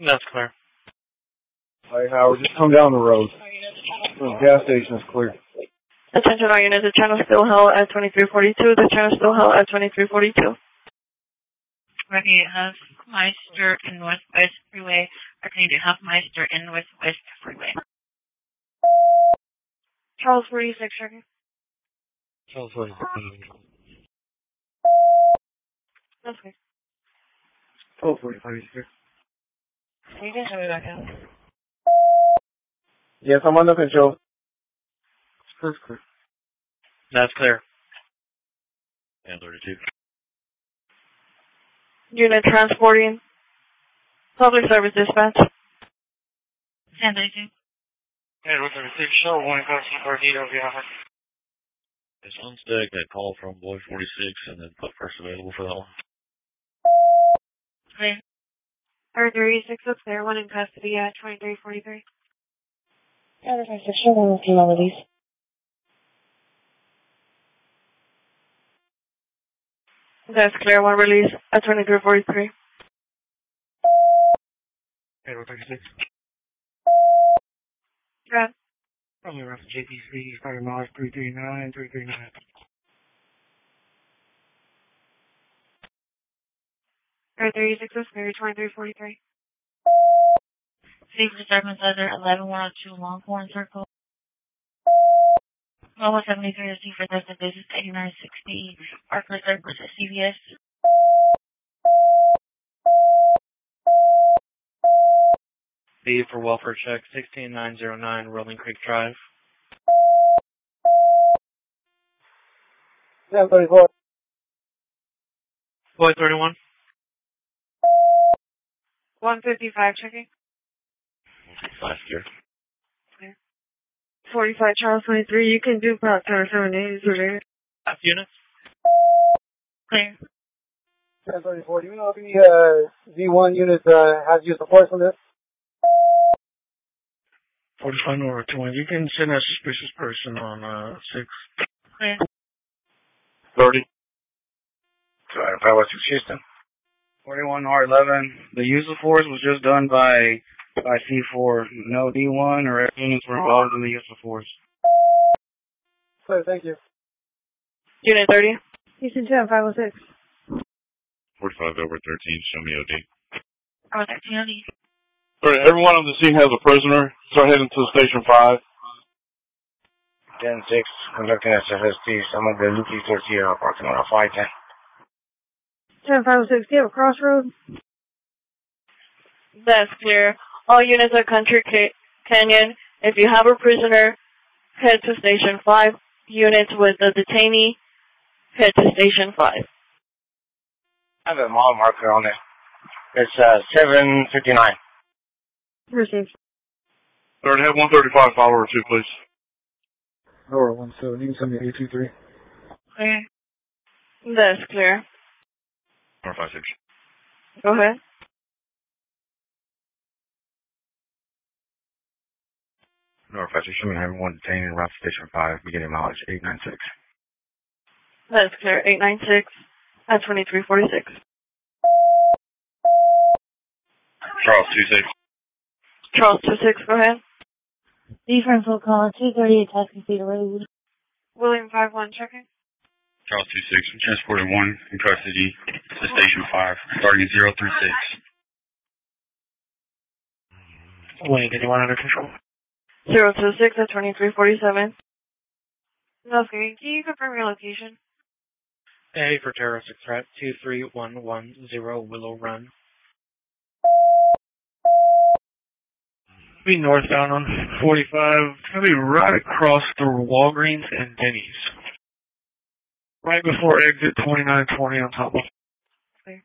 That's clear. Hi, Howard. Just come down the road. The gas station is clear. Attention all units, the channel still held at 2342. The channel still held at 2342. Ready, Huffmeister in Northwest Freeway. Ready, Huffmeister in Northwest Freeway. Charles 46, checking. Charles 46. Okay. 1245 is here. You can show me back out. Yes, I'm on the control. That's clear. That's clear. And 32. Unit transporting. Public service dispatch. 1032. Hey, what's the receive show? One customer Bardito, yeah. It's on stick. They call from Boy 46 and then put first available for that one. Clear. 36 is clear. One in custody at 2343. Counter 56, show one with female release. That's clear. One release at 2343. Hey, what's 36? Yeah. Probably around JPC, starting miles 339, 339. Air 36 is clear. 2343. Safe disturbance under 11102 Longhorn Circle. 1173 is due for Thursday business 8960 Parker Circle to CVS. B for welfare check 16909 Rolling Creek Drive. 1034. Boy 31. 155 checking. 5 here. 45 Charles 23. You can do about 78 today. Half units. Clear. 1034. Do you know if any V1 unit has used the force on this? 45 North 20. You can send a suspicious person on 6. Clear. 30. 516 Houston. 41 R11. The use of force was just done by C4. No D1 or F units were involved in the use of force. Thank you. Unit 30. Houston 2 506. 45 over 13, show me OD. Oh, 13 OD. Alright, everyone on the scene has a prisoner. Start heading to station 5. 10-6, conducting SFST. Some of the Lucky Tortilla parking on a 510. 10 506, do you have a crossroad? That's clear. All units at Country Canyon. If you have a prisoner, head to Station 5. Units with the detainee, head to Station 5. I have a mile marker on it. It's 759. Received. Third, head 135, follow over 2, please. Lower 170, 7823. Clear. That's clear. North 56. Go ahead. North 56, show me everyone detained in route to station 5, beginning mileage 896. That's clear. 896 at 2346. Charles 26. Charles 26, go ahead. Defense will call 238 Tuscan Cedar Road. William 51, checking. Charles 26, transported 1 in custody to station 5, starting 036. Wait, anyone under control? 026 at 2347. Okay, can you confirm your location? A for terroristic threat 23110 Willow Run. Be northbound on 45. It's going to be right across the Walgreens and Denny's. Right before exit 2920 on top of. Clear.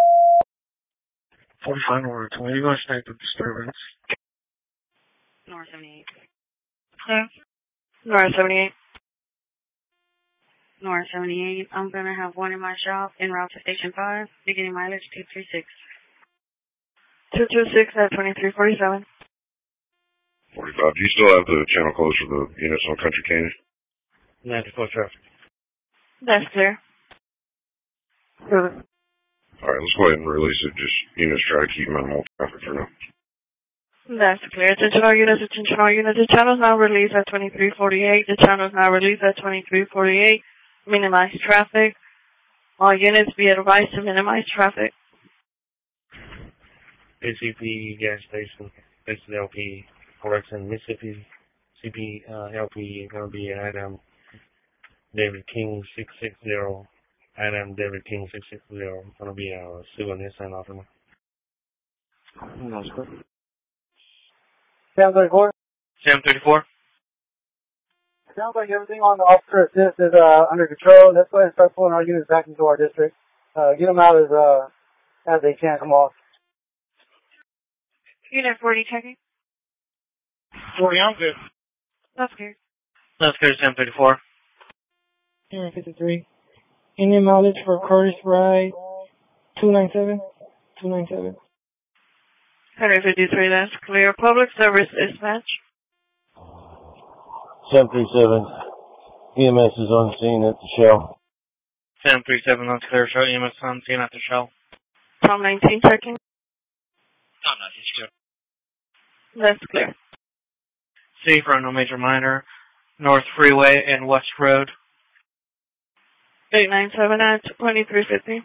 45 North 20. You're going to snake the disturbance. North 78. Clear. North 78. North 78. I'm going to have one in my shop en route to Station 5, beginning mileage 236. 226 at 2347. 45, do you still have the channel closed for the units on Country Canyon? That's close traffic. That's clear. Alright, let's go ahead and release it. Just units try to keep minimal traffic for now. That's clear. Attention all units, attention all units. The channel is now released at 2348. The channel is now released at 2348. Minimize traffic. All units be advised to minimize traffic. ACP gas station, Exit LP, correction, Mississippi CP LP is going to be Adam David King 660. Adam David King 660 is going to be Sue and Nissan Altima. That's good. Sam 34. Sam 34. Sounds like everything on the officer assist is under control. Let's go ahead and start pulling our units back into our district. Get them out as they can come off. Unit 40 checking. 40, I'm good. That's good. That's good, Sam 34. Unit 53. Indian mileage for Curtis Ride 297. 297. 153, that's clear. Public service dispatch. 737. EMS is on scene at the Shell. Sam 37, that's clear. Show EMS on scene at the Shell. Tom 19 checking. Tom 19, sure. That's clear. C for no major minor. North Freeway and West Road. 897 at 2350.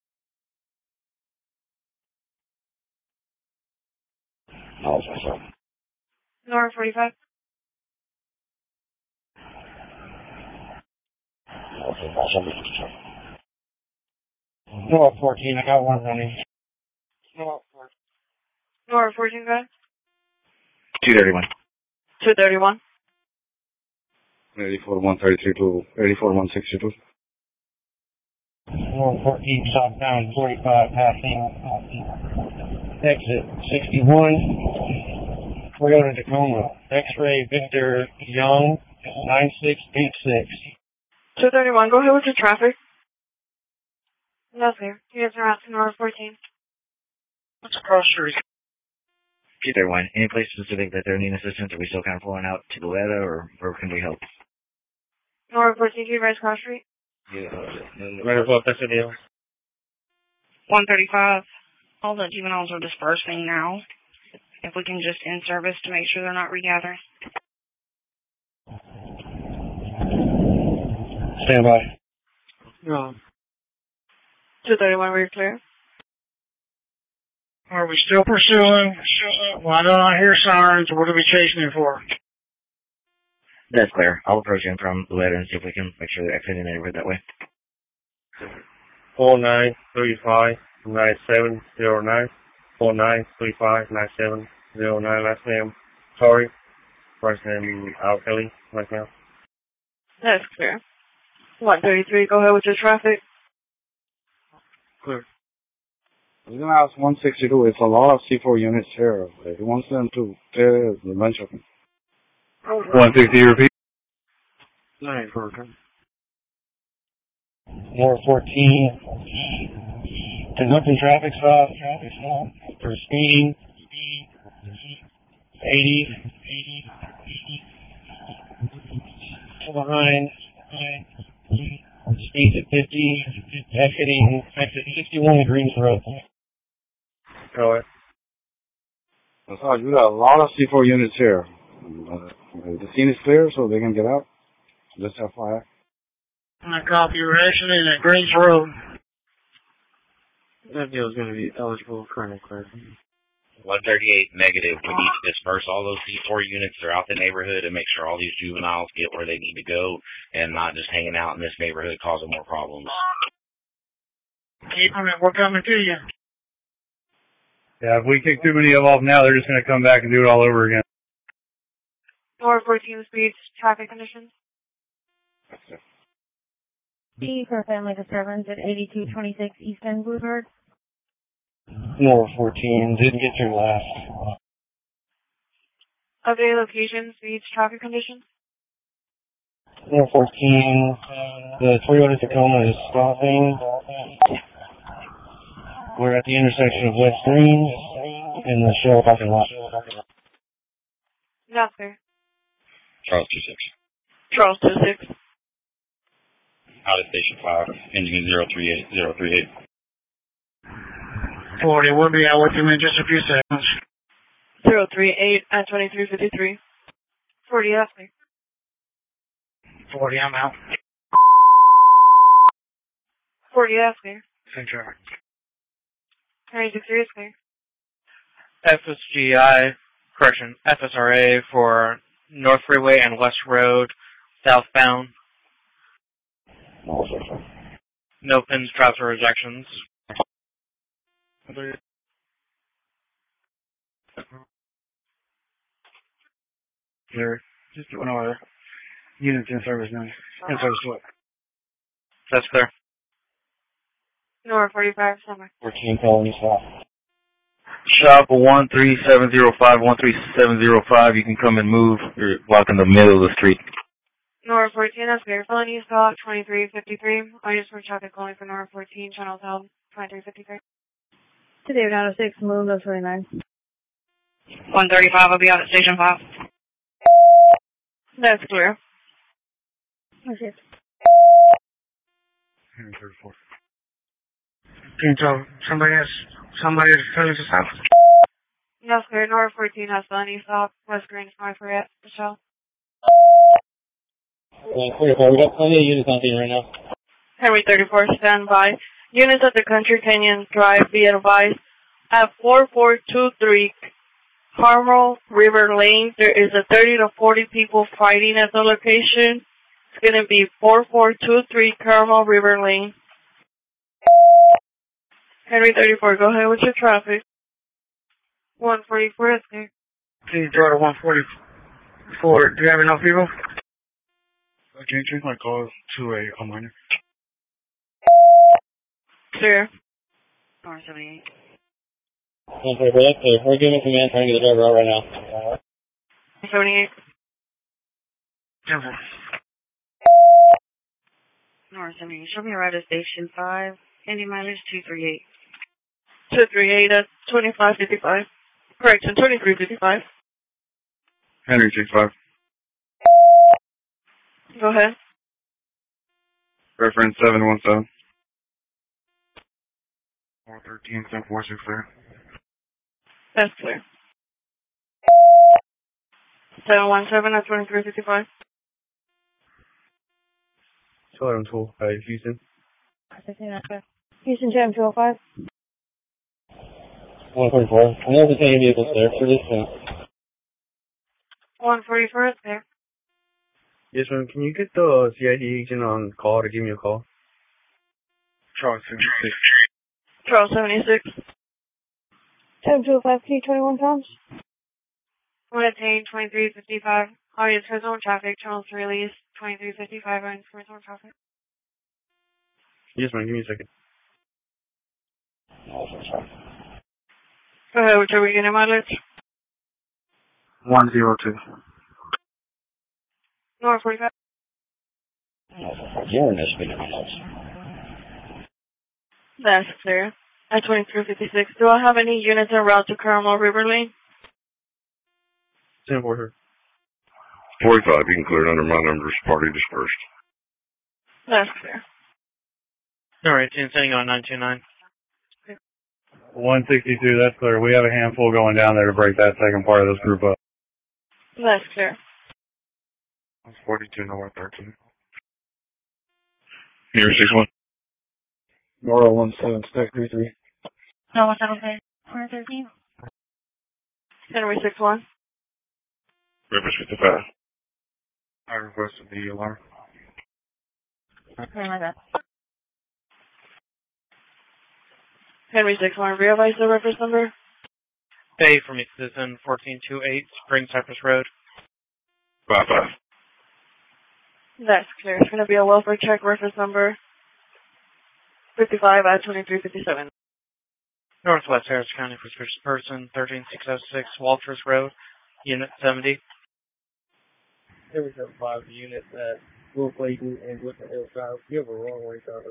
Nora 45. Nora 14, I got one running. Nora 14, guys. 231. 231. 84 132 84 162. Nora 14, southbound 45, passing exit 61. We're going to Tacoma. X-ray Victor Young 9686. 231, go ahead with your traffic. That's clear. Units are out to Nora 14. Let's cross street. 231. Any place specific that they're needing assistance? Are we still kind of pulling out to Goleta, or where can we help? Nora 14, you guys cross street. Yeah. Right above Pasadena. 135. All the juveniles are dispersing now. If we can just end service to make sure they're not regathering. Stand by. 231, we're clear. Are we still pursuing? Why don't I hear sirens? What are we chasing him for? That's clear. I'll approach him from Goleta and see if we can make sure they're exiting the neighborhood that way. 4935 9709. 4935 9709. Last name Tori. First name Al Kelly. Right now. That's clear. 133, go ahead with your traffic. Clear. We're going to ask 162. It's a lot of C4 units here. He wants them to tell the bunch of them. 160, repeat. 9 for Nora 14. Conducting traffic stop for speeding. 80. Behind. Speed at 50. Exiting exit 61 Greens Road. Go ahead. Massage, we got a lot of C4 units here. The scene is clear, so they can get out. Just FYI. I copy your accident at Greens Road. That deal is going to be eligible for an clear. 138 negative. We need to disperse all those C4 units that are out the neighborhood and make sure all these juveniles get where they need to go and not just hanging out in this neighborhood causing more problems. Keep them, we're coming to you. Yeah, if we kick too many of them off now, they're just going to come back and do it all over again. Nora 14 speeds, traffic conditions. B for family disturbance at 8226 East End Boulevard. Nora 14. Didn't get through last. Updated location, speeds, traffic conditions. Nora 14. The Toyota Tacoma is stopping. We're at the intersection of West Green and the Shell parking lot. That's fair. Charles 26. Charles 26. Out of station 5, engine 038038. 40, we'll be out with you in just a few seconds. 038 at 2353. 40, ask me. 40, I'm out. 40, ask me. Same traffic. 93, ask me. FSRA for North Freeway and West Road, southbound. No pins, traps, or rejections. Clear. Just doing our units in service now. In service what? That's clear. Nora 45, summer. 14 calling stop. Shop 13705, 13705. You can come and move. You're blocking the middle of the street. Nora 14, that's clear. Felony stop 2353. I just for traffic calling for Nora 14, channel held 2353. Today, 906, move up 29. 135 will be out at Station 5. That's clear. Okay. 34. Can you tell somebody has failure to stop? That's clear. Nora 14 has felony stop. West Green, North Red, Michelle. We got plenty of units on scene right now. Henry 34, stand by. Units at the Country Canyon Drive, be advised. At 4423 Carmel River Lane, there is a 30 to 40 people fighting at the location. It's going to be 4423 Carmel River Lane. Henry 34, go ahead with your traffic. 144, okay. Can you draw to 144? Do you have enough people? Can you change my call to a minor? Clear. R78. Okay, that's clear. We're giving command, trying to get the driver out right now. 78. Simple. R78. Show me a ride at Station 5. Indy mileage 238. 238 at 2555. Correction, 2355. Henry 65. Go ahead. Reference 717. 413, 746 there. That's clear. 717 at 2355. 202, Houston. Houston Jam 205. 144. I know there's any vehicles there for this one. 144 is there. Yes, ma'am. Can you get the CID agent on call to give me a call? Charles 76. Charles 76. 7205 Key 21 pounds. One attain 2355. Audience for zone traffic. Charles release 2355 on for zone traffic. Yes, ma'am. Give me a second. Go ahead with your beginning mileage. 102. North 45. You're in this beginning mileage. That's clear. At 2356. Do I have any units en route to Carmel River Lane? 10 for her. 45, you can clear it under my numbers. Party dispersed. That's clear. Alright, sending on 929. 162, that's clear. We have a handful going down there to break that second part of this group up. That's clear. 42, Nora 13. Here, 61. Nora 17, Stack 33. No, what's that okay? 113. Henry 61. Reference 55. I requested the alarm. Okay, my bad. Henry 61. Realize the reference number? Bay from citizen 1428 Spring Cypress Road. 55. That's clear. It's going to be a welfare check reference number 55 at 2357. Northwest Harris County Suspicious Person 13606 Walters Road, Unit 70. There was a 5 unit that Will Clayton and Woodland Hill Drive. You have a wrong way driver.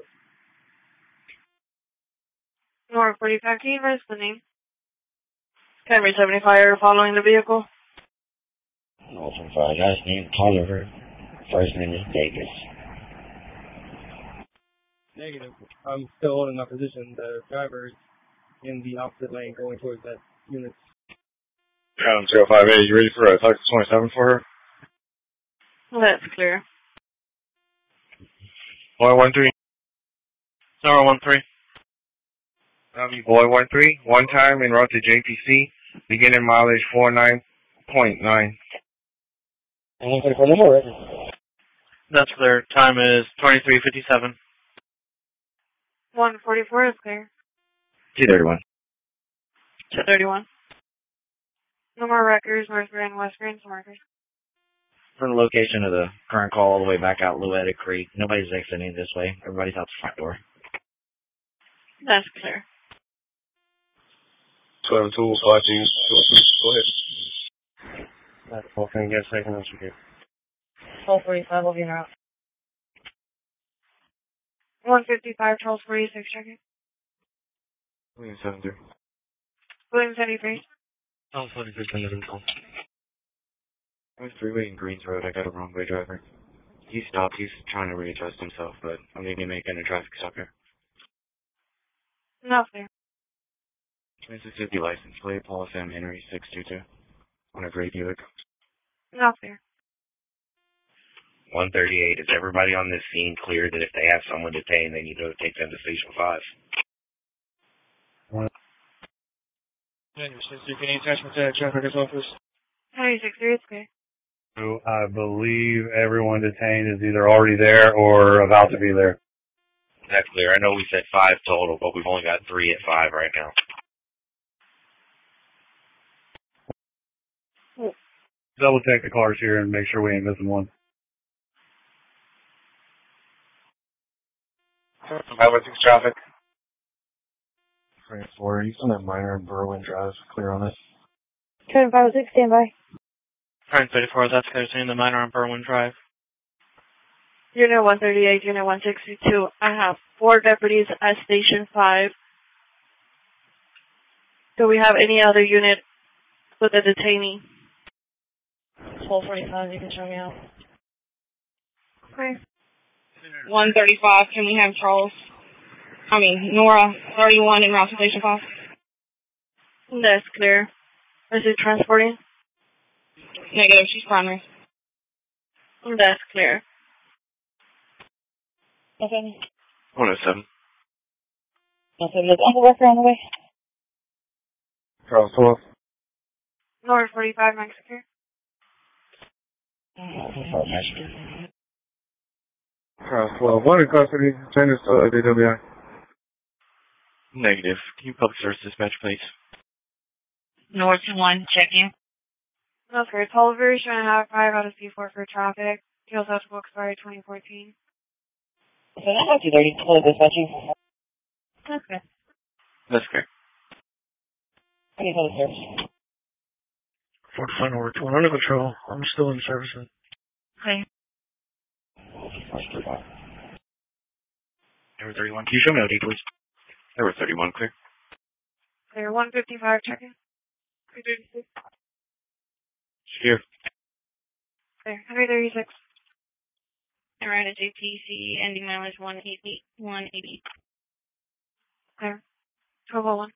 North 45. Can you erase the name? Henry 75. Are you following the vehicle? No, from 5. Guy's name Tolliver. First name is Davis. Negative. I'm still holding my position. The driver is in the opposite lane going towards that unit. Adam 058, you ready for a Texas 27 for her? That's clear. Boy 13. Nora 13. Boy 13, one time en route to JPC, beginning mileage 49.9. That's clear. Time is 23:57. 144 is clear. 231. 231. No more records, North Grand, West Grand, markers. From the location of the current call all the way back out Louetta Creek, nobody's exiting this way. Everybody's out the front door. That's clear. 12 tools, watching. Go ahead. That's all. Can you get a second? That's okay. 1245 will be en route. 155, 1246, check it. William 73. William 73. Oh, 43, another call. I was three-way in Greens Road. I got a wrong-way driver. He stopped. He's trying to readjust himself, but I'm going to make a traffic stop here. Not clear. 2650 license plate, Paul Sam Henry 622. On a gray Buick. Not clear. 138. Is everybody on this scene clear that if they have someone detained, they need to take them to Station 5? You can attachment to that traffic's office. 96-3, it's clear. So I believe everyone detained is either already there or about to be there. That's clear. I know we said 5 total, but we've only got 3 at 5 right now. Double check the cars here and make sure we ain't missing one. 516 traffic. 4, he's on that minor in Berwyn Drive. Clear on it. Turn 506, stand by. Turn 34, that's clear. Seeing the minor on Berwyn Drive. Unit 138, Unit 162. I have 4 deputies at Station 5. Do we have any other unit with a detainee? 1245, you can show me out. Okay. 135, can we have Nora 31 en route to Station 5? That's clear. Is it transporting? Negative, she's primary. That's clear. Okay. 107. Okay, look, Uncle Rucker on the way. Charles 12. North 45, Mexico. Charles 12. One in custody. Changes to DWI. Negative. Can you public service dispatch, please? North 1, check in. That's clear. Tolliver, showing a half 5 out of C4 for traffic. He also has to book expired 2014. Okay, I'm about 230. Hello, dispatching. That's good. That's correct. I need public service. 45 North, 1 under control. I'm still in service. Okay. Number 31. Can you show me OD, please? Number 31, clear. Clear. 155, check in. 336. Here. Clear. 336. And right at JPC, ending mileage 180. Clear. 1201.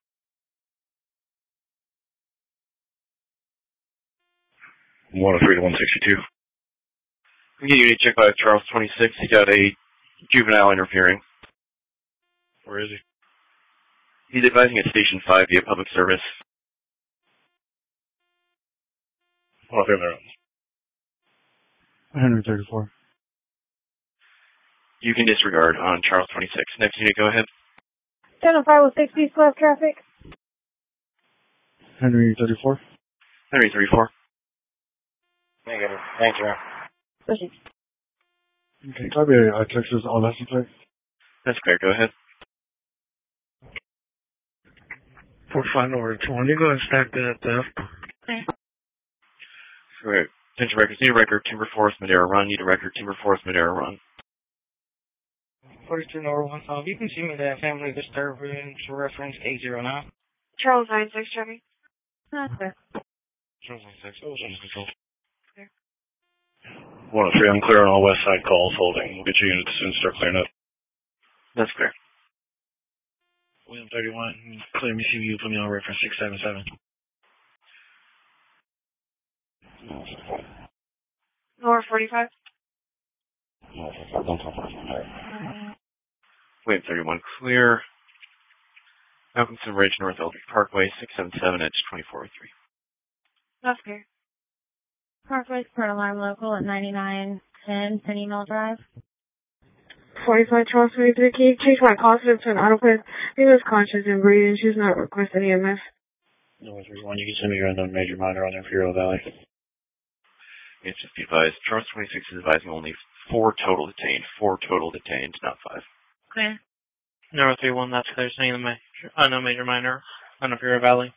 One oh three to 162. We get you to check by Charles 26. He got a juvenile interfering. Where is he? He's advising at Station 5 via public service. Oh, there. Henry 34. You can disregard on Charles 26. Next unit, go ahead. Turn 506, east left traffic. Henry 34. Henry 34. Negative. Thank you. Proceed. Okay, copy a Texas on license plate. That's clear, go ahead. 45 North, 1. You go and stack that theft. Okay. Right. Attention records. Need a record, Timber Forest, Madera Run. Need a record, Timber Forest, Madera Run. 42 North 1. You can see me that family disturbance reference 809. Charles 96, checking. That's clear. Charles 96. Oh, under control. Clear. 103, I'm clear on all west side calls holding. We'll get you units as soon as start clearing up. That's clear. William 31, clear me CBU, put me on reference 677. North 45. William 31, clear. Malcolmson Ridge, North Eldridge Parkway, 677 at 2403. That's clear. Northwest per alarm local at 9910 Penny Mill Drive. 45 Charles 23 Key. Change my positive to an autopilot. Female's conscious and breathing. She's not requesting EMS. North 31, you can send me your unknown major minor on Imperial Valley. Yes, just be advised. Charles 26 is advising only 4 total detained. 4 total detained, not 5. Clear. North 31, that's clear. Sending the unknown major minor on Imperial Valley.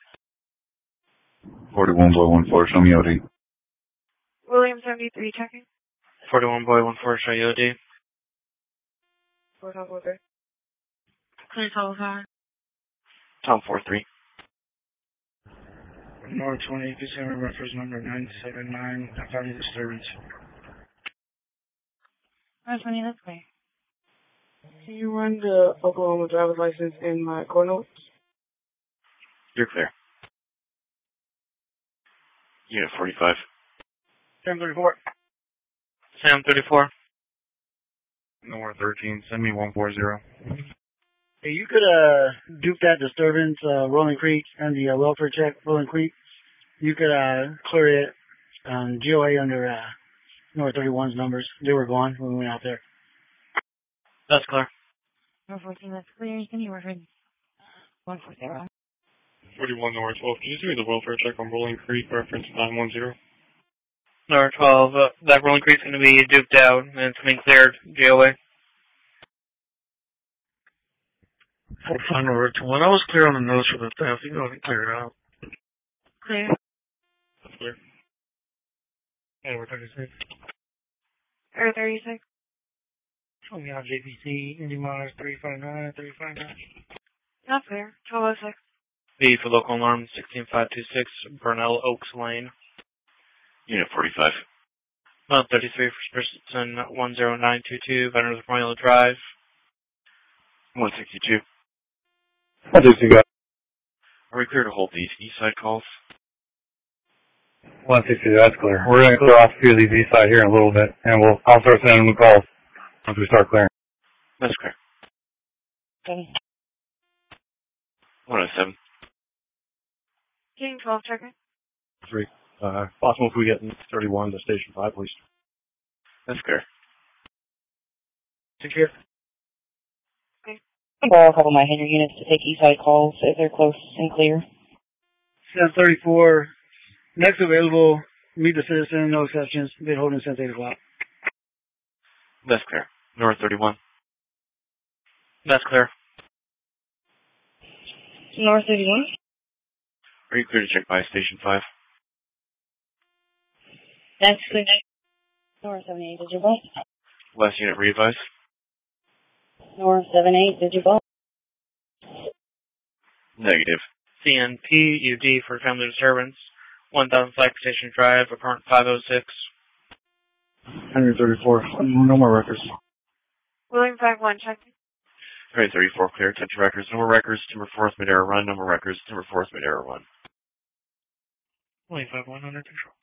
41 boy 14, show me OD. William 73 checking. 41 boy 14, show you OD. 4 Tom 43. Clear total car. Tom 43. North 20, December reference number 979, family disturbance. North 20, that's clear. Can you run the Oklahoma driver's license in my core notes? You're clear. Unit 45. Sam 34. Sam 34. North 13, send me 140. Hey, you could dupe that disturbance, Rolling Creek, and the welfare check, Rolling Creek. You could clear it GOA under North 31's numbers. They were gone when we went out there. That's clear. North 14, that's clear. You can reference 140. 41 North 12. Can you see the welfare check on Rolling Creek, reference 910? North 12, that Rolling Creek's going to be duped out, and it's going to be cleared GOA. 45 North 1. I was clear on the notes for the theft. You go ahead and clear it out. Clear. That's clear. And we're 36. Air 36. Show me on JPC, Indy Mars 359, 359. That's clear. 1206. B for local alarm 16526, Burnell Oaks Lane. Unit 45. Mount 33 for person 10922, Veterans Memorial Drive. 162. What did you got? Are we clear to hold these east side calls? 160, that's clear. We're going to clear off a few of these east side here in a little bit, and I'll start sending them calls once we start clearing. That's clear. 107. King 12 checking. 3. Possible if we get 31 to Station 5, please. That's clear. Secure. I'll borrow a couple of my Henry units to take east side calls if they're close and clear. Sam 34, next available, meet the citizen, no exceptions. Bid holding since 8 o'clock. That's clear. North 31. That's clear. North 31. Are you clear to check by Station 5? That's clear. North 78, did you bump? Last unit re-advise. North 78, did you bump? Negative. CNP UD for family disturbance. 1000 Flag Station Drive, apartment 506. 134, no more records. William 51 checking. 34 clear. Attention records. No more records. Timber Forest mid-error run. No more records. Timber Forest mid-error run. 25 1 under control.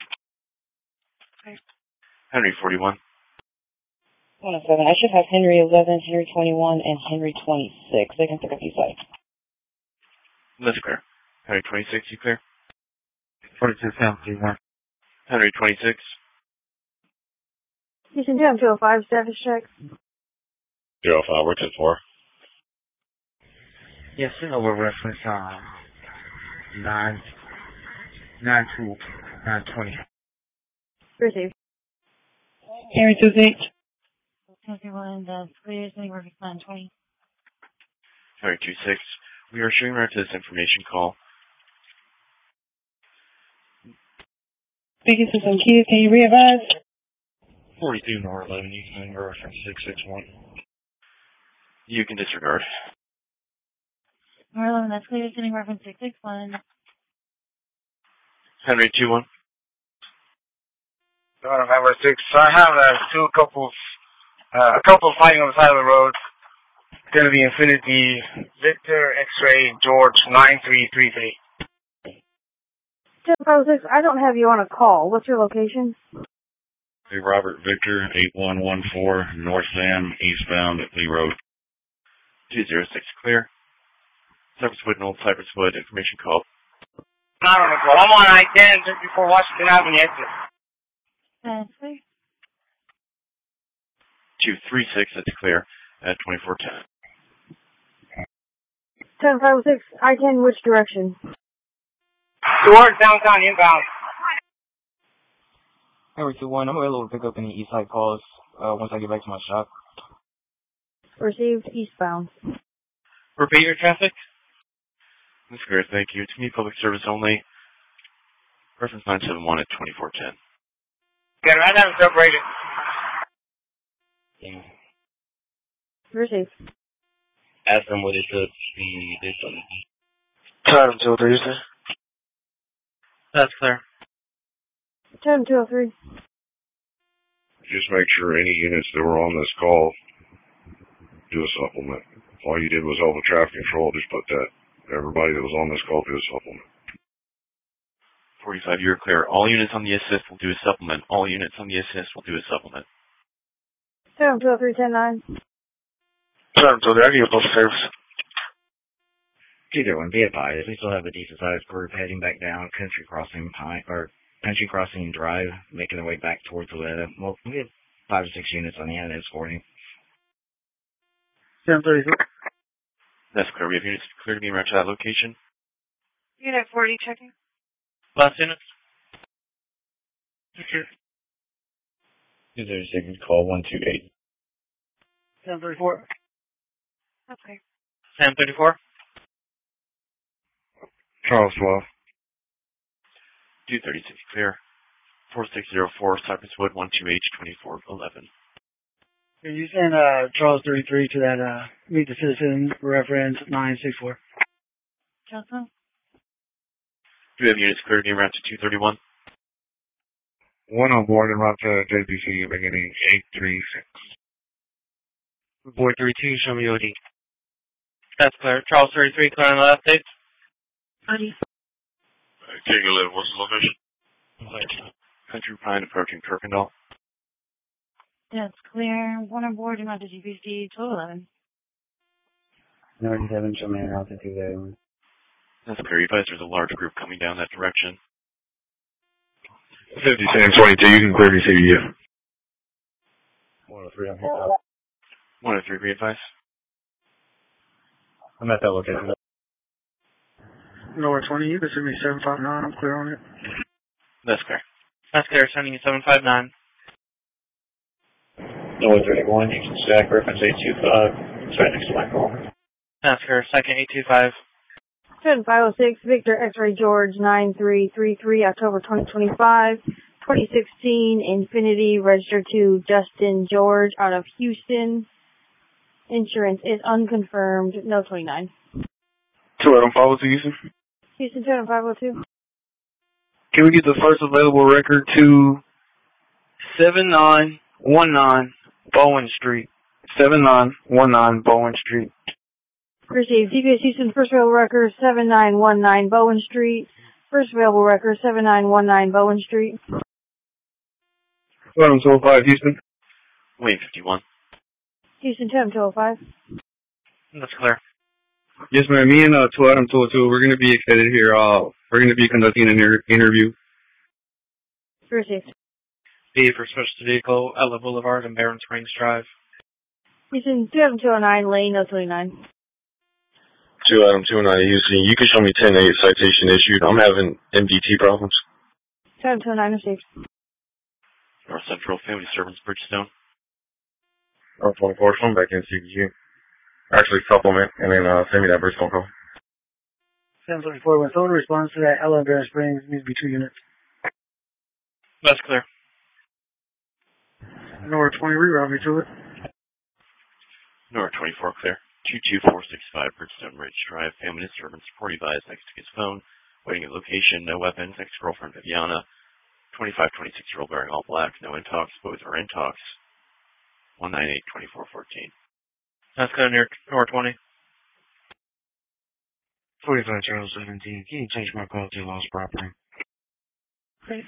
Henry 41. 107. I should have Henry 11, Henry 21, and Henry 26. They can pick up east side. That's clear. Henry 26, you clear? 42 Sam 31. Henry 26. You can do him 205 status check. 05, what's it for? Yes, over reference 920. Received. Henry 28. 21, that's clear. Sending reference 920. Henry 26. We are showing right to this information call. Speaking to some kids, can you re-advise? 42 North 11, you can reference 661. You can disregard. North 11, that's clear. Sending reference 661. Henry 21. November 6. So I have a couple fighting on the side of the road. Gonna be Infinity Victor X-Ray George 9333. 1056, I don't have you on a call. What's your location? Hey, Robert Victor, 8114, North Sam, eastbound at Lee Road. 206 clear. Cypresswood and Old Cypresswood, information call. Not on the call. I'm on I-10 just before Washington Avenue exit. That's clear. 236, that's clear at 2410. 1056, I-10, which direction? Towards downtown inbound. Number 21, I'm available to pick up any east side calls once I get back to my shop. Received eastbound. Repeat your traffic. That's clear, thank you. To me, public service only. Reference 971 at 2410. Okay, right now it's separated. Yeah. Received. Ask them what it took to be this one. Time until Thursday. That's clear. 10203. Just make sure any units that were on this call do a supplement. All you did was all the traffic control, just put that. Everybody that was on this call do a supplement. 45, you're clear. All units on the assist will do a supplement. All units on the assist will do a supplement. 10203, 10-9. Time until I give both service. Either one, be advised. We still have a decent sized group heading back down Country Crossing Country Crossing Drive, making their way back towards Loretta. Well, we have 5 to 6 units on the end escorting. 1034. That's clear. We have units clear to be around to that location. Unit 40 checking. Last units. Okay. 206, call 128. 1034. Okay. Sam 34. Charles 12. 236 clear. 4604 Cypresswood 12H2411. Can you send Charles 33 to that Meet the Citizen reference 964? Johnson? Do we have units clear to be around to 231? One on board and route to JPC beginning 836. Board 32, show me OD. That's clear. Charles 33, clear on the left date. Buddy. King 11, what's the location? Country Pine approaching Kirkendall. That's clear. One on board and out to GPC, 1211. 97, show me altitude there. That's clear. You advise there's a large group coming down that direction. 50, Sam 22, you can clear DCU. 103, I'm here. 103, be advised. I'm at that location. Lower 20, you can send me 759, I'm clear on it. That's clear. That's clear. Sending you 759. Noah 31, you can stack reference 825. It's right next to my call. That's clear. Second 825. 10506, Victor X-Ray George 9333, October 2025. 2016 Infinity, registered to Justin George out of Houston. Insurance is unconfirmed. No 29. 20502, Houston. Houston 20502. Can we get the first available record to 7919 Bowen Street? 7919 Bowen Street. Received. DPS Houston, first available record 7919 Bowen Street. First available record 7919 Bowen Street. 205, Houston. Wayne 51. Houston 205. That's clear. Yes, ma'am. Me and 202, we're going to be headed here. We're going to be conducting an interview. Received. B for special vehicle, Ella Boulevard and Barron Springs Drive. Houston 209 Lane, no 29. 229, Houston, you can show me 10-8 citation issued. I'm having MDT problems. 209 received. North Central Family Servants Bridgestone. North 24, come back in CBU. Actually, supplement, and then send me that Bridgestone call. 734, when someone responds to that Ella Barron Springs, it needs to be 2 units. That's clear. Lower 20, reroute me to it. North 24 clear. 22465 Bridgestone Ridge Drive. Family disturbance. Report advised next to his phone. Waiting at location. No weapons. Ex-girlfriend Viviana. 25-26-year-old wearing all black. No intox. Both are intox. 198-2414. That's clear near North 20. 45 Charles 17. Can you change my call to lost property? Okay.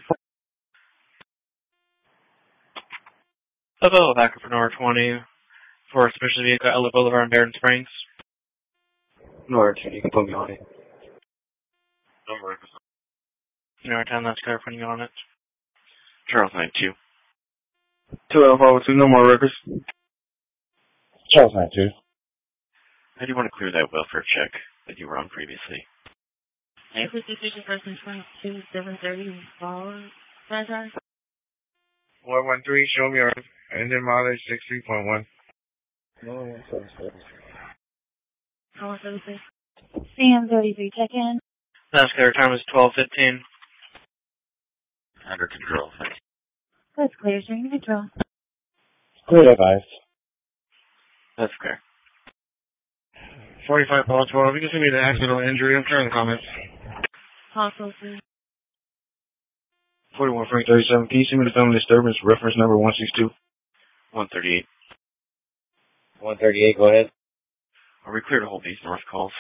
Level back for North 20 for a special vehicle at Ella Boulevard in Barron Springs. North, you can put me on it. Number North 10, that's clear, putting you on it. Charles 92. 2 Alpha 2, no more records. Charles 92. How do you want to clear that welfare check that you were on previously? April 6th, person 22, 730, franchise. 113, show me your engine mileage 63.1. No, 176. CM33, check in. That's clear, time is 12:15. Under control. That's clear, sir. Control. Clear advised. That's clear. 45 Paul 12. You can send me the accidental injury. I'm trying to comments. Hostile, please. 41 Frank 37. Can you send me the family disturbance reference number 162? 138. 138, go ahead. Are we clear to hold these north calls?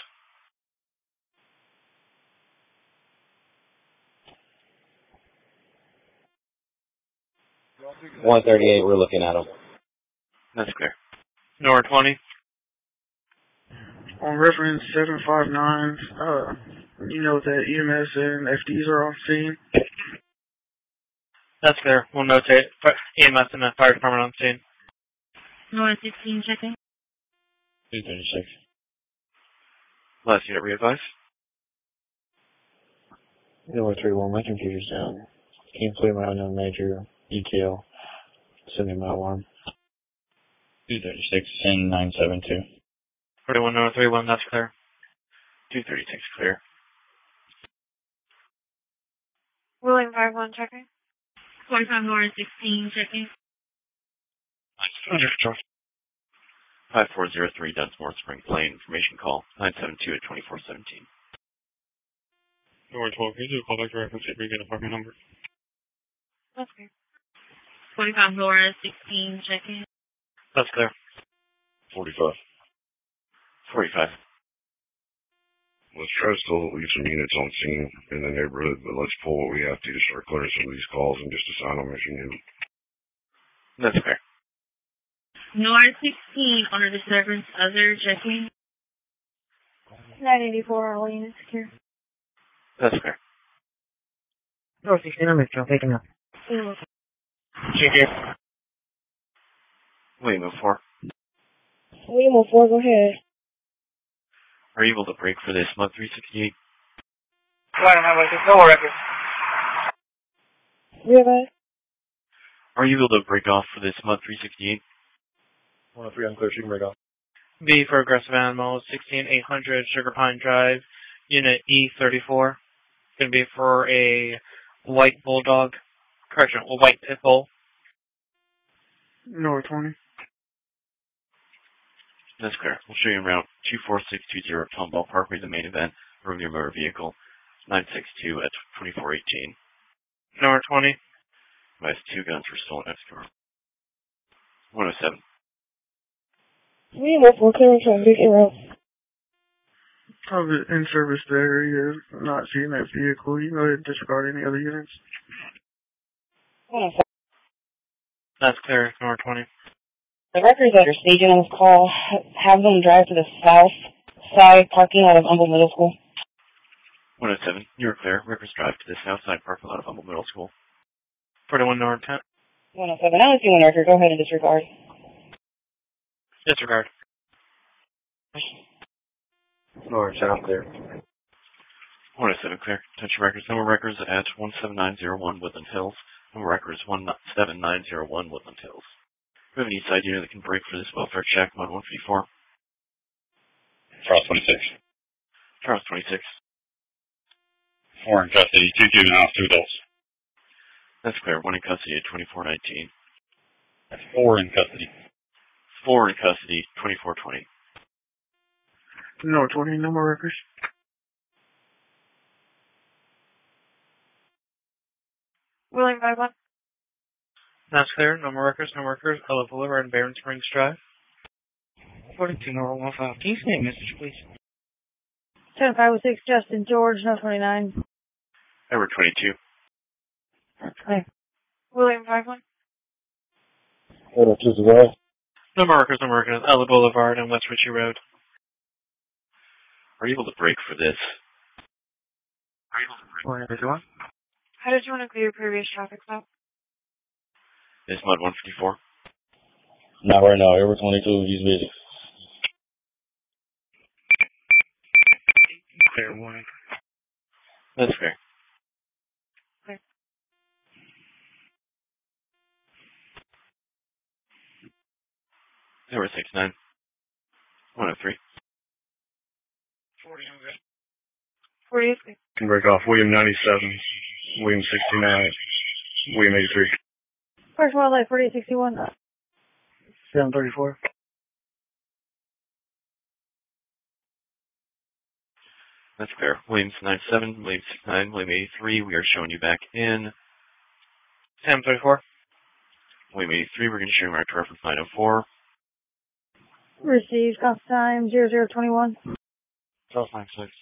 .138, we're looking at them. That's clear. North 20. On reference 759, you know that EMS and FDs are on scene. That's clear. We'll notate EMS and the fire department on scene. North 16, checking. 236. Last unit re-advise. North 31, my computer's down. Can you play my unknown major ETL? Send me my alarm. 236, send 972. 41 North 31, that's clear. 236 clear. Willing 5-1, checking. 45 North 16, checking. 5403 Dunsmore Springs Lane, information call 972 at 2417. North 12, can you do a call back to reference if you get apartment number? That's clear. 45 North 16, checking. That's clear. 45. 45. Let's try to still leave some units on scene in the neighborhood, but let's pull what we have to start clearing some of these calls and just assign them as you need. That's fair. North 16, under disturbance, other, checking. 984, all units secure. That's fair. North 16, I'm picking up. Check it. William 04. William 04, go ahead. Are you able to break for this month 368? No more records. Realize? Are you able to break off for this month 368? 103 unclear, she can break off. B for aggressive animals, 16800 Sugar Pine Drive, unit E34. It's going to be for a white bulldog, correction, a white pit bull. North 20. That's clear. We'll show you around 24620 Tomball Parkway, the main event, room your motor vehicle, 962 at 2418. Number 20. Has 2 guns for stolen Escort. 107. William 04, clearance on Beacon Road. Probably in service area, not seeing that vehicle. You can go ahead and disregard any other units. 107. That's clear. Number 20. The records that are staging on this call, have them drive to the south side parking lot of Humble Middle School. 107. You're clear. Records drive to the south side parking lot of Humble Middle School. 41 North 10. 107. I don't see one record. Go ahead and disregard. Disregard. North South clear. 107 clear. Attention records. Number records at 17901 Woodland Hills. Number records 17901 Woodland Hills. We have an east side unit that can break for this welfare check, mode 154. Charles 26. Charles 26. 4 in custody, 2 juveniles, 2 adults. That's clear. 1 in custody at 2419. That's 4 in custody. 4 in custody, 2420. North 20, no more records. Willing 5-1. That's clear. No more records, no workers. Ella Boulevard and Barron Springs Drive. 42 North 15. Can you send me a message, please? 10506 Justin George, no 29. Edward 22. Okay. William 51. Hold up, this is all. No markers, Ella Boulevard and West Ritchie Road. Are you able to break for this? Everyone? How did you want to clear your previous traffic stop? This Mud 154. Not right now. Edward 22, he's busy. Clear warning. That's fair. Okay. Edward 69. 103. 48. Can break off. William 97. William 69. William 83. Park Wildlife 4861. 734. That's clear. Williams 97, Williams 69, William 83. We are showing you back in. Sam 34. William 83, we're going to show you back to reference 904. Received. Cost time 0021. 1296.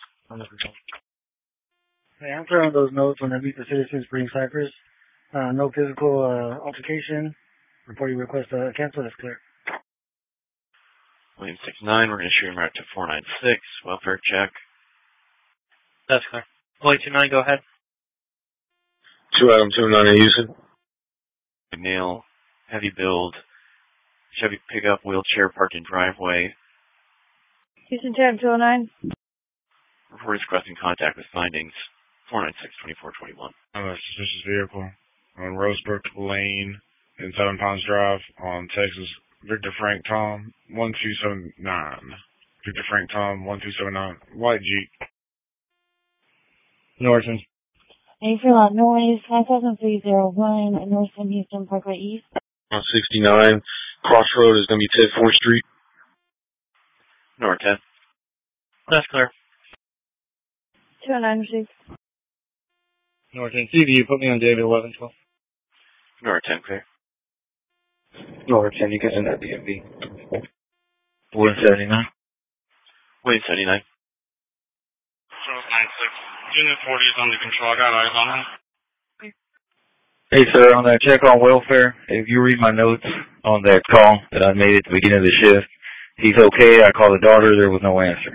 Hey, I'm clear on those notes when I meet the citizens bring Cypress. No physical altercation. Report your request to cancel. That's clear. William 69, we're going to show you back to 496. Welfare check. That's clear. William 29, go ahead. 2 Adam 29 in Houston. Nail, heavy build, Chevy pickup, wheelchair parked in driveway. Houston Tab 209. Report is requesting contact with findings. 496-2421. I'm a suspicious vehicle on Rosebrook Lane in Seven Pines Drive on Texas. Victor Frank Tom 1279. Victor Frank Tom 1279. White Jeep. Norton. April noise 57301 Northern Houston Parkway East. On 69. Crossroad is going to be Ted 4th Street. North 10. That's clear. 209 received. North 10. CV, you put me on David 1112. North 10, clear. North 10, you can send that DMV. William 79. William 79. 1296. Unit 40 is under control. I got eyes on him. Hey, sir, on that check on welfare, if you read my notes on that call that I made at the beginning of the shift, he's okay. I called the daughter. There was no answer.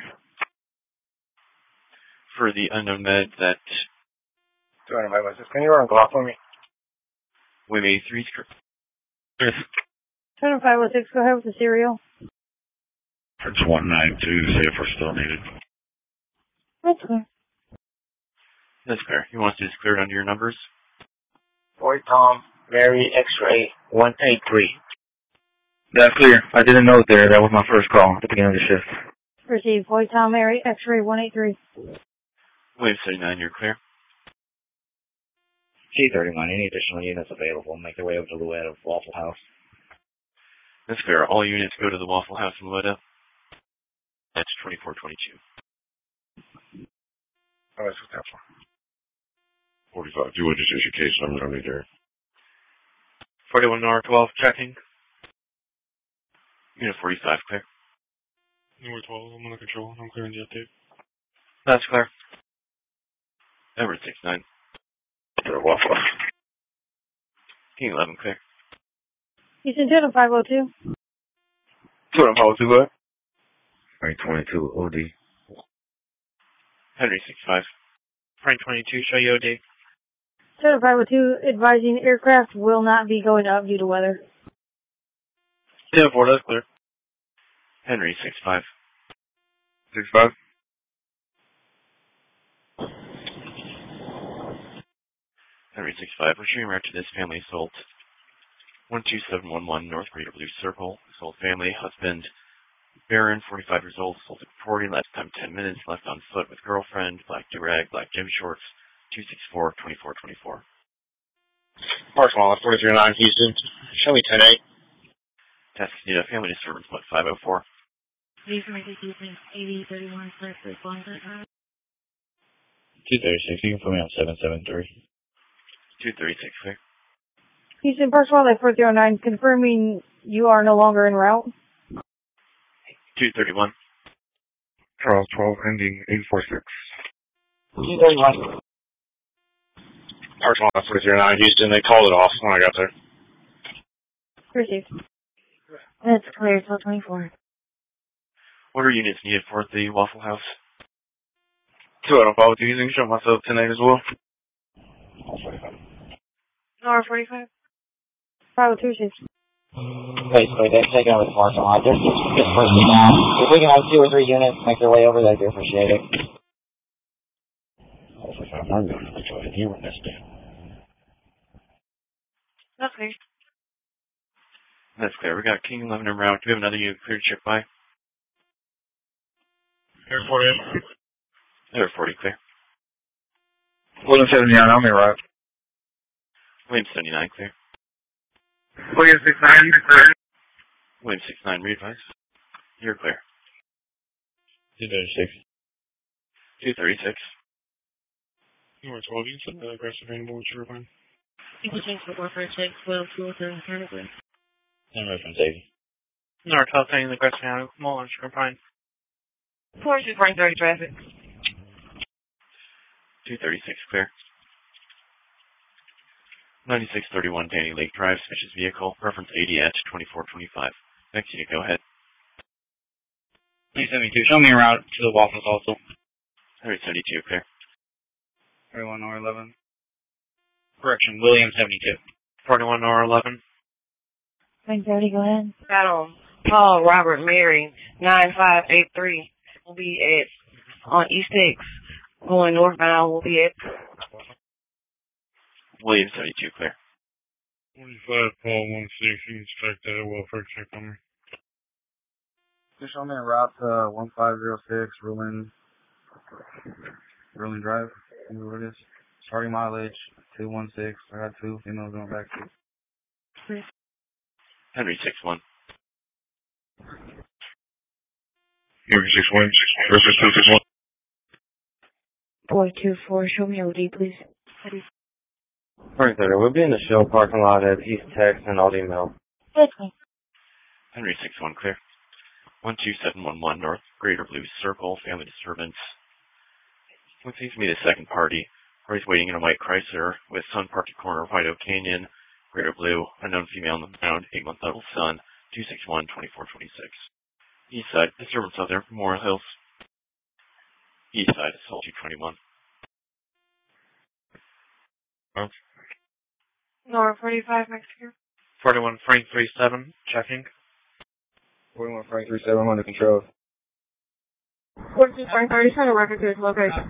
For the unknown med, that 200 by buses. Can you run a Glock for me? William 83 Chris. 20506, go ahead with the serial. It's 192 to see if we're still needed. That's clear. That's fair. You want us to just clear it under your numbers? Boy Tom, Mary X-ray 183. That's clear. I didn't know it there. That was my first call at the beginning of the shift. Received. Boy Tom Mary X-ray 183. William 79, you're clear. G31, any additional units available, make their way over to Louetta Waffle House. That's fair. All units go to the Waffle House in Louetta. That's 2422. Oh, that's what that's for. 45. You would just issue case number on me there. 41 R12, checking. Unit 45, clear. Number 12, I'm under control. I'm clearing jet tape. That's clear. Edward 69. Waffle. King 11, clear. Houston 20502. 20502, what? Frank 22, OD. Henry 65. Frank 22, show you OD. 20502, advising aircraft will not be going up due to weather. 4, that's clear. Henry 65. 65? Henry 65. We're shooting right to this family assault. 12711 North Greater Blue Circle. Assault family, husband, Baron, 45 years old, assaulted 40, last time 10 minutes, left on foot with girlfriend, black durag, black gym shorts, 264-2424. Personal, 439 Houston. Show me 10-8. Tascadita, family disturbance, what, 504? Please make a Houston 8031 first responder. 236, you can put me on 773. 236, clear. Houston Park Wildlife 409, confirming you are no longer en route. 231. Charles 12, ending 846. 231. Parks Lots with you now, Houston. They called it off when I got there. Received. That's clear till 24. What are units needed for the Waffle House? 2 out of 5 using. Show myself 10-8 as well. Nora 45. Bravo 2 6. Basically, they're taking over the parking lot. They're just breaking it down. If we can have 2 or 3 units make their way over, that'd be appreciated. That's clear. That's clear. We got King 11 en route. Do we have another unit clear to check by? Air 40. Air 40 clear. William 79, I'm in right. William 79 clear. William 69, you're clear. William 69, read advice. You're clear. 236. 236. Number 12, you said the aggressive animal with your line. English for warfare check 12 203 clear. I'm reference 80. Nora 12 saying the aggressive animal on Sugar Pine. 42 Frank 30 traffic. 236 clear. 9631 Danny Lake Drive, switches vehicle, reference 80 at 2425. Next unit, go ahead. 372, show me a route to the Waffles also. 372 clear. 31 R11. Correction, William 72. 41 Nora 11. Frank 30, go ahead. Got Paul Robert Mary 9583. We'll be at on East 6. Going northbound, we'll be at William 72 clear. 45 Paul 16, you expect that welfare check on me. Just show me a route to 1506 Ruling Drive. Where it is. Starting mileage 216. I got 2 females going back to. Henry 61. Henry 61, versus 261. 424, show me OD, please. Frank 30, we'll be in the Shell parking lot at East Tex and Aldi Mill. Henry 61 clear. 12711 North Greater Blue Circle, family disturbance. What seems to be the second party. Party's waiting in a white Chrysler with Sun Park at corner of White Oak Canyon, Greater Blue, unknown female on the ground, 8-month-old son, 261-2426. East side, disturbance out there, Memorial Hills. East side, assault 221. Nora 45 Mexico. 41 Frank 37, checking. 41 Frank 37, I'm under control. 42 Frank 30, send a record to his location.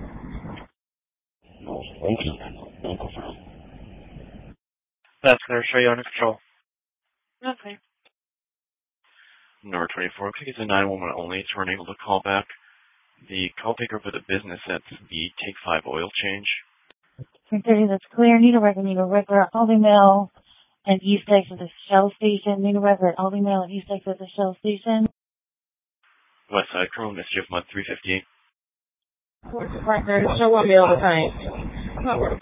That's clear. Show you under control. Okay. Number 24, click it's a 911 only, so we're unable to call back. The call taker for the business at the Take 5 oil change. Frank 30, that's clear. Need a record at Aldi Mill and East Tex at the Shell Station. Need a record at Aldi Mill and East Tex at the Shell Station. West side, Criminal Mischief, Mud 358. 42 Frank 30, show me all the time.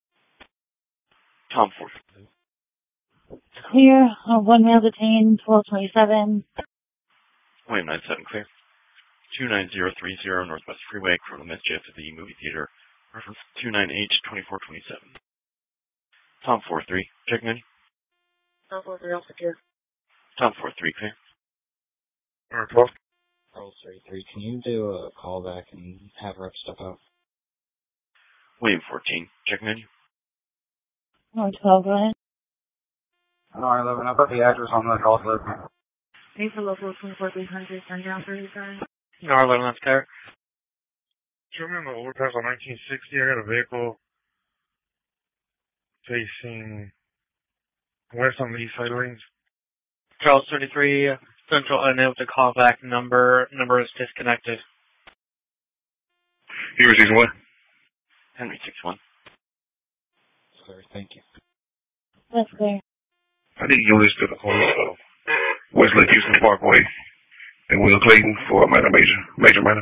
Tom 4. Clear. 1 male detained, 1227. William 97 clear. 29030 Northwest Freeway, Criminal Mischief at the movie theater. Reference 298-2427. Tom 43, check menu. Tom 43, all secure. Tom 43 clear. Alright, 12. Charles 33, can you do a call back and have rep step out? William 14, check menu. 12, go ahead. R11, I put the address on the call slip. Thanks for local 24300, sundown 35. Nora 11, that's clear. Do you remember the overpass on 1960? I got a vehicle facing west on the east side lanes. Charles 33, Central unable to call back number is disconnected. Henry 61. Henry 61. Sorry, thank you. That's clear. I need units to the corner of West Lake Houston Parkway and Will Clayton for a major minor.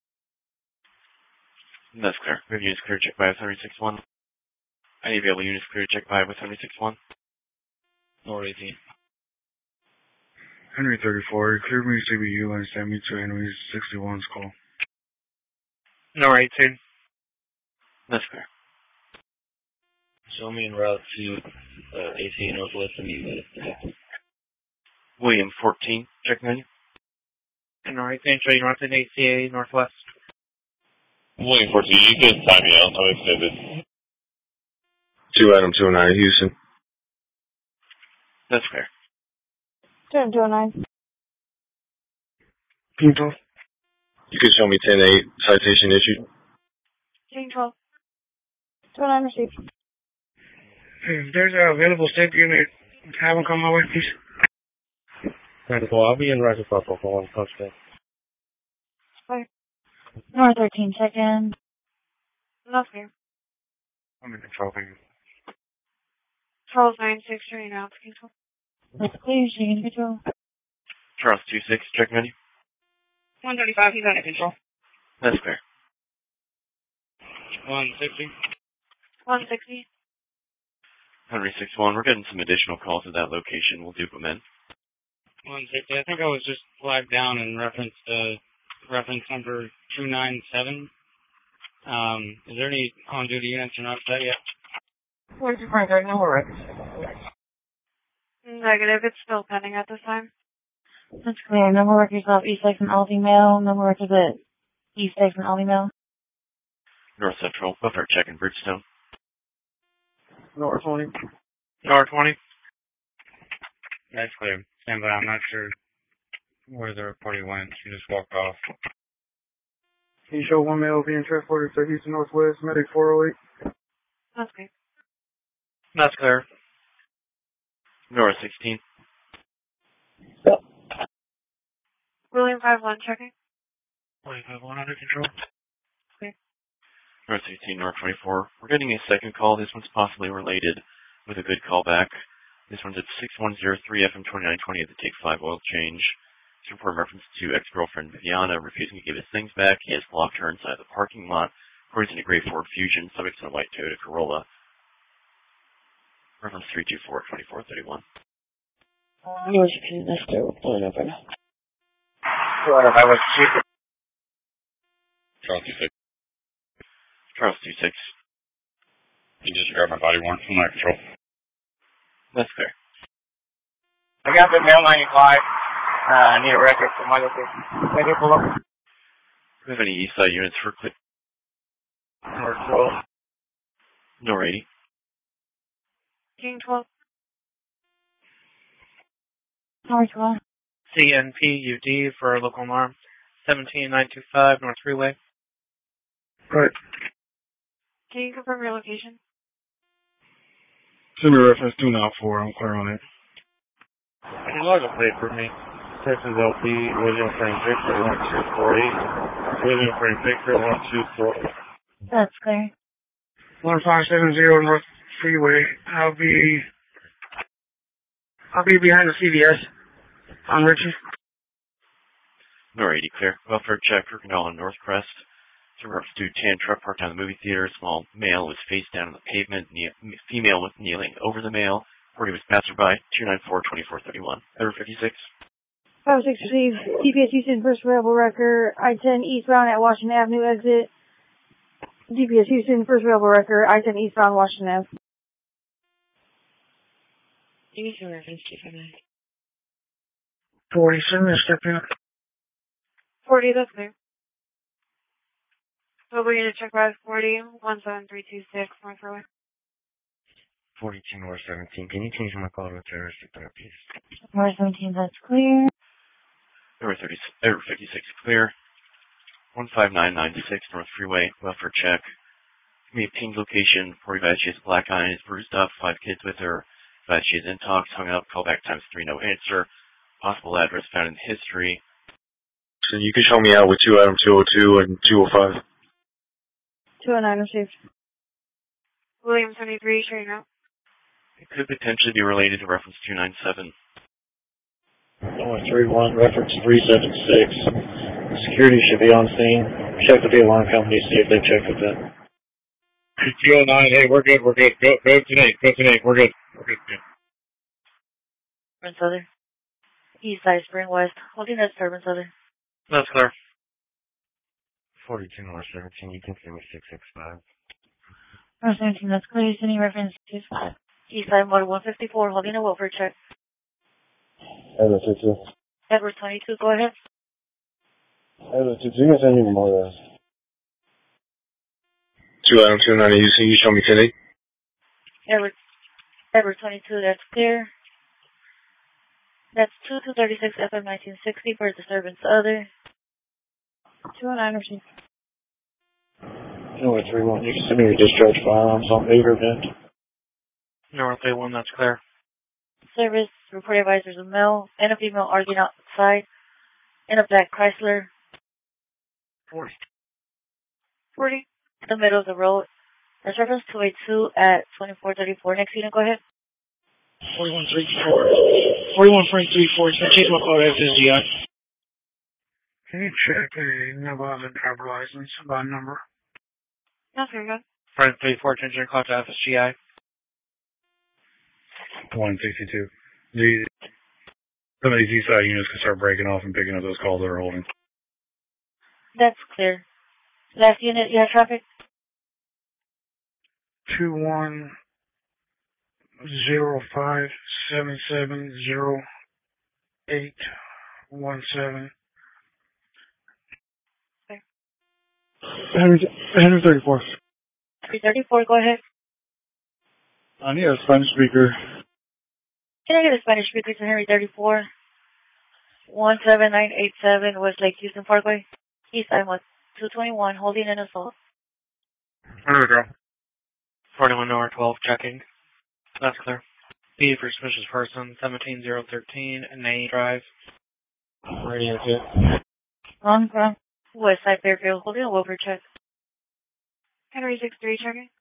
That's clear. We have units clear to check by with 761. Any available units clear to check by with 761. Nor 18. Henry 34, he cleared me CBU and sent me to Henry 61's call. No 18. That's fair. Show me en route to ACA Northwest immediately. William 14, check menu. No 18, show you north in ACA Northwest. William 14, you can sign me out. I'm extended. 2 Adam 209, Houston. That's fair. 209. King 12. You can show me 10-8, citation issued. King 12. 209 received. If there's an available state unit, have them come my way, please. I'll be in Roger Purple for 1 touchdown. North 13, check in. Not here. I'm in control here. Charles 96, turning out to control. That's clear, she's in control. Charles 26, check menu. 135, he's under control. That's fair. 160. 160. Henry 61, we're getting some additional calls at that location. We'll dupe them in. 160. I think I was just flagged down in reference to reference number 297. Is there any on-duty units or not set yet? Where's your front guard number? Negative, it's still pending at this time. That's clear. Number records off East Texan all female. Number records at East Texan all female. North Central, buffer check in Bridgestone. North 20. North 20. That's clear. Stand by. I'm not sure where the reporting went. She just walked off. Can you show 1 male being transported to Houston Northwest, medic 408? That's good. That's clear. North 16. Yep. William 51, checking. William 51 under control. Okay. North 16, North 24. We're getting a second call. This one's possibly related with a good callback. This one's at 6103 FM 2920 at the Take 5 oil change. It's report reference to ex-girlfriend Viviana refusing to give his things back. He has blocked her inside the parking lot. According to the gray Ford Fusion, subject's in a white Toyota Corolla. Reference 324-2431. Yours, that's still pulling up right now. Charles 26. Charles 26. You just grabbed my body worn from my control. That's fair. I got the mail 95. I need a record for my location. Can I get pull up? Do we have any east side units for clip? North 12. North 80. King 12. North 12. CNPUD for local alarm. 17925 North Freeway. Right. Can you confirm your location? Send me reference 294. I'm clear on it. Can you log a plate for me? Texas LP, William Frank Victor 1248. William Frank Victor 124. That's clear. 1570 North Freeway. I'll be behind the CVS on Richie. North 80 clear. Welfare check for Canal on North Crest. Reference to tan truck parked on the movie theater. Small male was face down on the pavement. Female was kneeling over the male. Where he was passerby. 294-2431. Ever 56. 56 received. DPS Houston, first available record. I-10 eastbound at Washington Avenue exit. DPS Houston, first available record. I-10 eastbound Washington Ave. Give me some reference to for that. 47, step in. 40, that's clear. So we're going to check by 40, 17326 North Freeway. 42 North 17. Can you change my call to terroristic therapies? North 17, that's clear. Error 56 clear. 15996 North Freeway. Welfare check. Give me a ping location. 40 she has a black eye and is bruised up. 5 kids with her. She is in talks. Hung up. Callback times 3. No answer. Possible address found in history. So you can show me out with 2 Adam 202 and 205. 209 received. William 73, showing out. It could potentially be related to reference 297. 131, reference 376. Security should be on scene. Check with the alarm company, see if they checked with that. 209, hey, we're good. Go to Nate, we're good. Yeah. Prince Other. East side Spring West, holding that disturbance other. That's clear. 42 North 17, you can see me 665. North 17, that's clear. Sending reference 25. East side Motor 154, holding a welfare check. Edward 22. Edward 22, go ahead. Edward 22, you can send me more. 2 Adam 290, you show me 10-8. Edward 22, that's clear. That's 2236 FM 1960 for disturbance other. 209 received. North 31, you can send me your discharge firearms on Baker event. North 31, that's clear. Service, report advisors a male and a female arguing outside in a black Chrysler. 40. The middle of the road. That's reference 282 at 2434. Next unit, go ahead. 4134. 41.34. So check my call FSGI. Can you check the number of the driver license by number? Yes, very good. Front 34, attention, call to FSGI. 162. Some of these east side units can start breaking off and picking up those calls they're holding. That's clear. Last unit, you have traffic? 2105770817. Henry 34. 334, go ahead. I need a Spanish speaker. Can I get a Spanish speaker to Henry 34? 17987 West Lake Houston Parkway. East side 221, holding an assault. There we go. 41 North 12, checking. That's clear. B for suspicious person, 17013, Nay Drive. Radio check. Wrong. West side Fairfield, holding a welfare check. Henry 63, checking.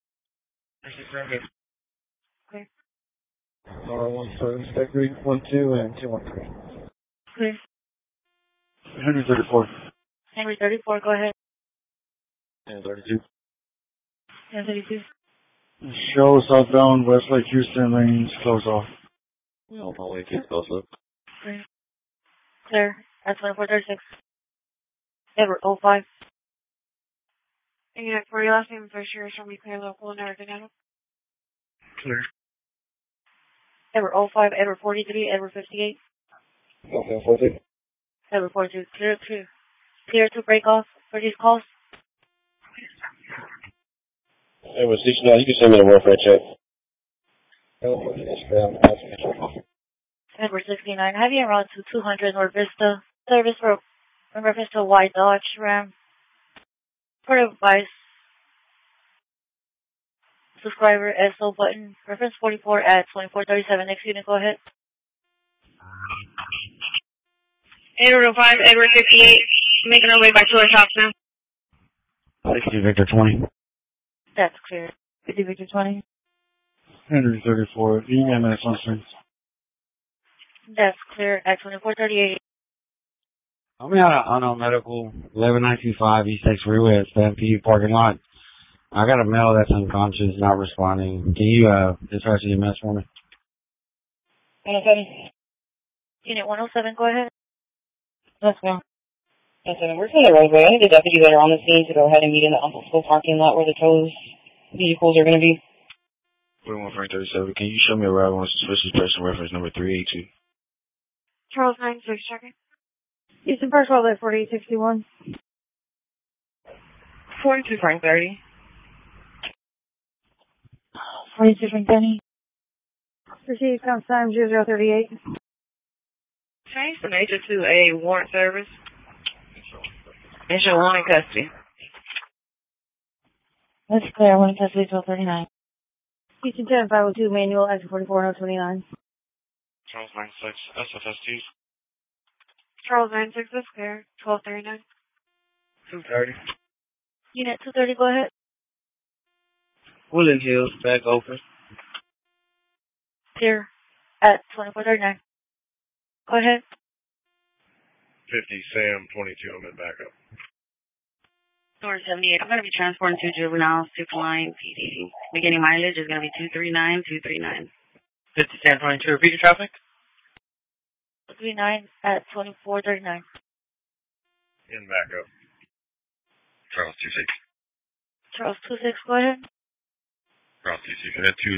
Clear. R17, Spec 312 and 213. Clear. Henry 34. Henry 34, go ahead. And 32. And 32. Show southbound West Lake Houston lanes close off. Well, probably keep close up. Clear. At 2436. Edward 05. And unit for your last name and first year, show me clear local and everything else. Clear. Edward 05, Edward 43, Edward 58. Okay, 42. Edward 42. Clear to break off for these calls. Edward 69, you can send me a welfare check. Edward 69, have you around to 200 North Vista. Service for in reference to a white Dodge Ram. For advice, subscriber SO button, reference 44 at 2437. Next unit, go ahead. Edward 05, Edward 58, making our way back to our shops now. 60 Victor 20. That's clear. 50 Victor 20. Henry 34. EMS on strings. That's clear at 2438. I'm out of unknown medical, 11925 East X Freeway at Stampede parking lot. I got a male that's unconscious, not responding. Can you dispatch EMS for me? 107. Unit 107, go ahead. Let's go. 107, we're from the roadway. I need the deputies that are on the scene to go ahead and meet in the Uncle School parking lot where the tows vehicles are going to be. 41 Frank 37, can you show me a arrival on suspicious person reference number 382? Charles 96, checking. Houston First World at 4861. 42 Frank 30. 42 Frank 30. Received count time 0038. Change the nature to a warrant service. Issue one in custody. That's clear. One in custody 1239. Houston 10 502 manual exit 44 029. Charles 96, SFST. Charles 96, that's clear. 1239. 230. Unit 230, go ahead. Woodland Hills, back open. Clear at 2439. Go ahead. 50 Sam 22, I'm in backup. Door 78, I'm going to be transporting 2 juveniles to Klein PD. Beginning mileage is going to be 239, 239. 50 Sam 22, repeat your traffic. 39 at 2439. In backup. Charles 26. Charles 26, go ahead. Charles 26. I got 2